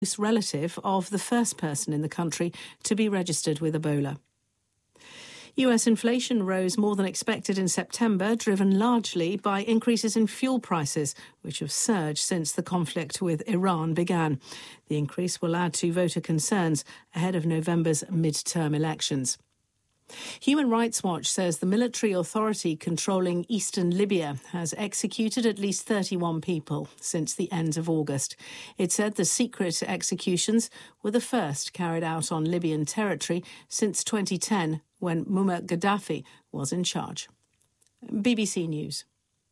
relative of the first person in the country to be registered with Ebola. US inflation rose more than expected in September, driven largely by increases in fuel prices, which have surged since the conflict with Iran began. The increase will add to voter concerns ahead of November's midterm elections. Human Rights Watch says the military authority controlling eastern Libya has executed at least 31 people since the end of August. It said the secret executions were the first carried out on Libyan territory since 2010, when Muammar Gaddafi was in charge. BBC News.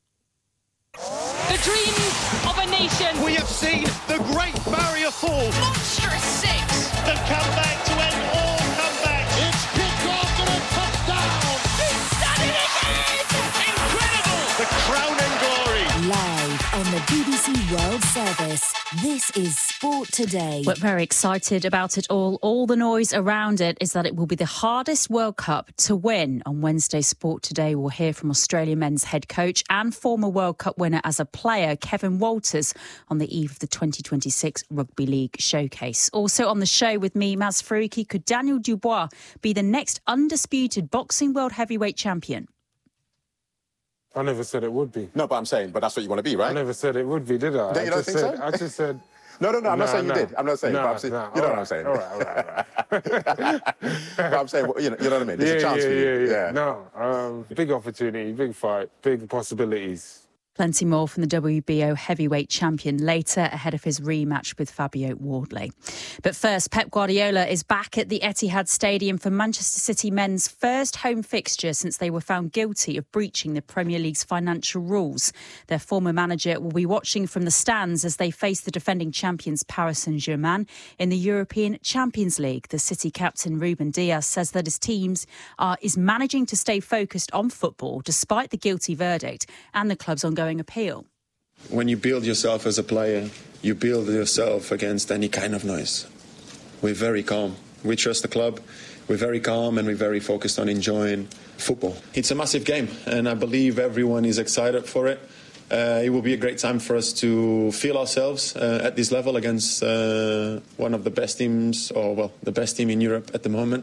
The dream of a nation. We have seen the Great Barrier Fall. Monstrous six. The comeback to end all comebacks. It's kicked off and a touchdown. He's done it again. Incredible. The crowning glory. Live on the BBC World Service. This is Sport Today. We're very excited about it all. All the noise around it is that it will be the hardest World Cup to win. On Wednesday, Sport Today will hear from Australian men's head coach and former World Cup winner as a player, Kevin Walters, on the eve of the 2026 Rugby League Showcase. Also on the show with me, Maz Faruqi, could Daniel Dubois be the next undisputed boxing world heavyweight champion? I never said it would be. No, but I'm saying, but that's what you want to be, right? I never said it would be, did I? You don't think so? I just said... No, I'm not saying you did. I'm not saying, but I'm saying, you know what I'm saying. All right. But I'm saying, you know what I mean? There's a chance for you. Yeah. No, big opportunity, big fight, big possibilities. Plenty more from the WBO heavyweight champion later ahead of his rematch with Fabio Wardley. But first, Pep Guardiola is back at the Etihad Stadium for Manchester City men's first home fixture since they were found guilty of breaching the Premier League's financial rules. Their former manager will be watching from the stands as they face the defending champions Paris Saint-Germain in the European Champions League. The City captain Ruben Dias says that his team is managing to stay focused on football despite the guilty verdict and the club's ongoing appeal. When you build yourself as a player, you build yourself against any kind of noise. We're very calm. We trust the club. We're very calm and we're very focused on enjoying football. It's a massive game and I believe everyone is excited for it. It will be a great time for us to feel ourselves at this level against one of the best teams, or well, the best team in Europe at the moment.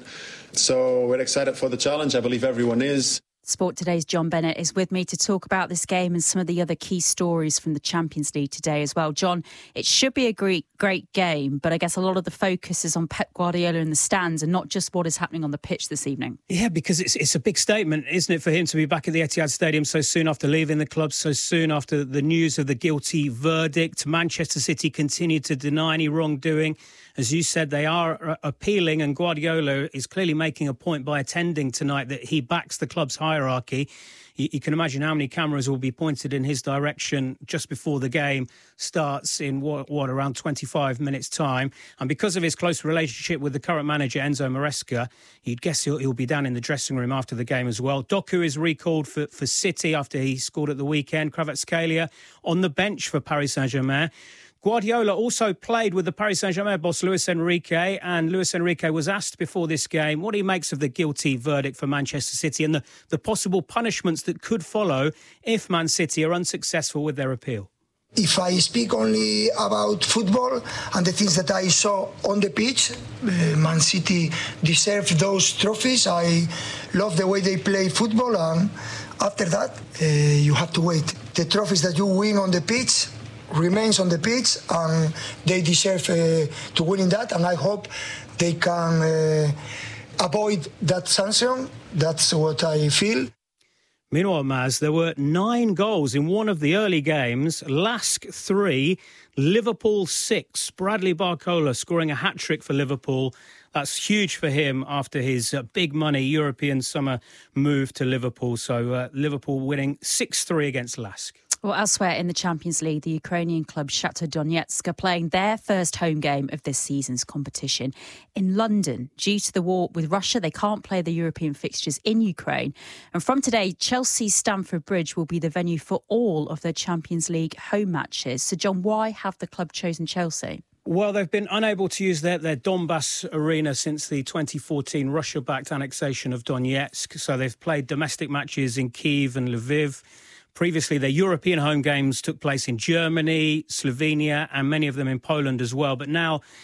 So we're excited for the challenge. I believe everyone is. Sport Today's John Bennett is with me to talk about this game and some of the other key stories from the Champions League today as well. John, it should be a great game, but I guess a lot of the focus is on Pep Guardiola in the stands and not just what is happening on the pitch this evening. Yeah, because it's a big statement, isn't it, for him to be back at the Etihad Stadium so soon after leaving the club, so soon after the news of the guilty verdict. Manchester City continue to deny any wrongdoing. As you said, they are appealing, and Guardiola is clearly making a point by attending tonight that he backs the club's hierarchy. You can imagine how many cameras will be pointed in his direction just before the game starts in, around 25 minutes' time. And because of his close relationship with the current manager, Enzo Maresca, you'd guess he'll be down in the dressing room after the game as well. Doku is recalled for City after he scored at the weekend. Kvaratskhelia on the bench for Paris Saint-Germain. Guardiola also played with the Paris Saint-Germain boss Luis Enrique, and Luis Enrique was asked before this game what he makes of the guilty verdict for Manchester City and the possible punishments that could follow if Man City are unsuccessful with their appeal. If I speak only about football and the things that I saw on the pitch, Man City deserve those trophies. I love the way they play football, and after that, you have to wait. The trophies that you win on the pitch remains on the pitch, and they deserve to win in that, and I hope they can avoid that sanction. That's what I feel. Meanwhile, Maz, there were 9 goals in one of the early games. Lask 3, Liverpool 6. Bradley Barcola scoring a hat-trick for Liverpool. That's huge for him after his big money European summer move to Liverpool. So Liverpool winning 6-3 against Lask. Well, elsewhere in the Champions League, the Ukrainian club Shakhtar Donetsk are playing their first home game of this season's competition in London. Due to the war with Russia, they can't play the European fixtures in Ukraine. And from today, Chelsea's Stamford Bridge will be the venue for all of their Champions League home matches. So, John, why have the club chosen Chelsea? Well, they've been unable to use their Donbass arena since the 2014 Russia-backed annexation of Donetsk. So they've played domestic matches in Kyiv and Lviv. Previously, their European home games took place in Germany, Slovenia, and many of them in Poland as well. But now